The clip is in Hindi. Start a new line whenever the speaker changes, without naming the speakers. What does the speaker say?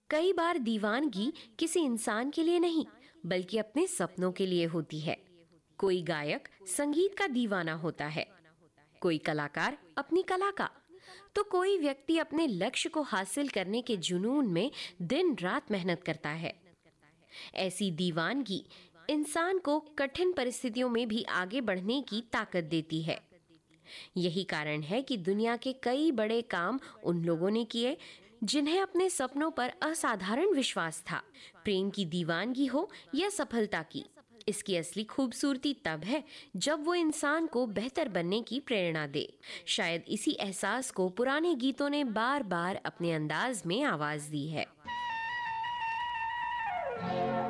कई बार दीवानगी किसी इंसान के लिए नहीं, बल्कि अपने सपनों के लिए होती है। कोई गायक संगीत का दीवाना होता है, कोई कलाकार अपनी कला का, तो कोई व्यक्ति अपने लक्ष्य को हासिल करने के जुनून में दिन रात मेहनत करता है। ऐसी दीवानगी इंसान को कठिन परिस्थितियों में भी आगे बढ़ने की ताकत देती है। यही कारण है कि दुनिया के कई बड़े काम उन लोगों ने किए जिन्हें अपने सपनों पर असाधारण विश्वास था। प्रेम की दीवानगी हो या सफलता की, इसकी असली खूबसूरती तब है जब वो इंसान को बेहतर बनने की प्रेरणा दे। शायद इसी एहसास को पुराने गीतों ने बार बार अपने अंदाज में आवाज दी है।